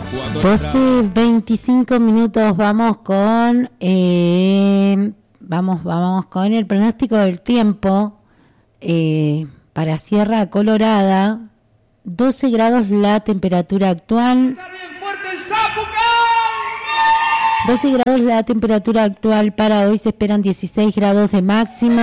12:25 vamos con vamos con el pronóstico del tiempo para Sierra Colorada. 12 grados la temperatura actual. 12 grados la temperatura actual para hoy, se esperan 16 grados de máxima.